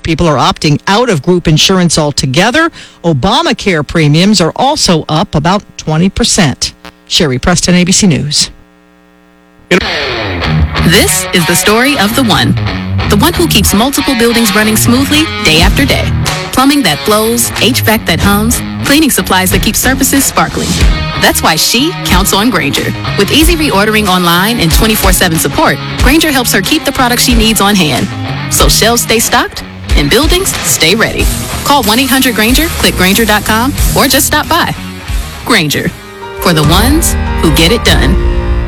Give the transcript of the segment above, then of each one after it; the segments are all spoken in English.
People are opting out of group insurance altogether. Obamacare premiums are also up about 20%. Sherry Preston, ABC News. This is the story of the one. The one who keeps multiple buildings running smoothly day after day. Plumbing that flows, HVAC that hums, cleaning supplies that keep surfaces sparkling. That's why she counts on Grainger. With easy reordering online and 24/7 support, Grainger helps her keep the products she needs on hand. So shelves stay stocked and buildings stay ready. Call 1-800-GRAINGER, click Grainger.com, or just stop by. Grainger, for the ones who get it done.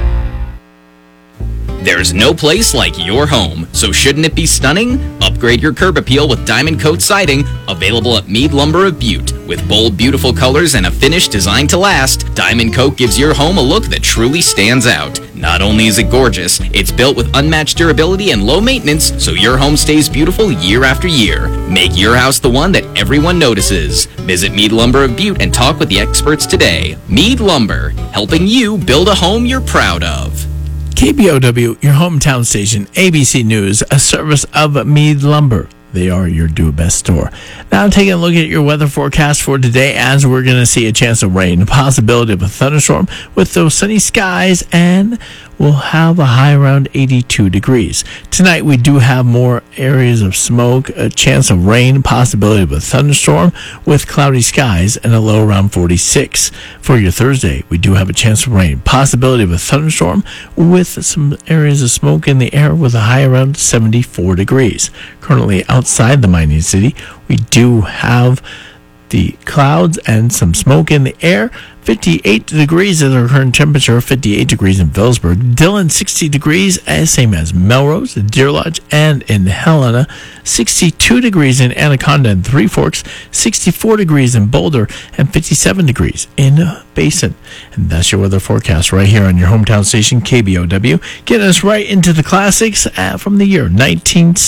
There's no place like your home, so shouldn't it be stunning? Upgrade your curb appeal with Diamond Coat Siding, available at Mead Lumber of Butte. With bold, beautiful colors and a finish designed to last, Diamond Coat gives your home a look that truly stands out. Not only is it gorgeous, it's built with unmatched durability and low maintenance, so your home stays beautiful year after year. Make your house the one that everyone notices. Visit Mead Lumber of Butte and talk with the experts today. Mead Lumber, helping you build a home you're proud of. KBOW, your hometown station, ABC News, a service of Mead Lumber. They are your do-best store. Now taking a look at your weather forecast for today, as we're going to see a chance of rain, a possibility of a thunderstorm with those sunny skies, and we'll have a high around 82 degrees. Tonight we do have more areas of smoke, a chance of rain, possibility of a thunderstorm with cloudy skies, and a low around 46. For your Thursday, we do have a chance of rain, possibility of a thunderstorm with some areas of smoke in the air with a high around 74 degrees. Currently outside the mining city, we do have the clouds and some smoke in the air. 58 degrees is our current temperature, 58 degrees in Phillipsburg. Dillon, 60 degrees, same as Melrose, Deer Lodge, and in Helena. 62 degrees in Anaconda and Three Forks, 64 degrees in Boulder, and 57 degrees in Basin. And that's your weather forecast right here on your hometown station, KBOW. Getting us right into the classics from the year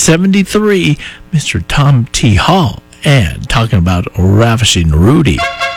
1973, Mr. Tom T. Hall, and talking about Ravishing Rudy.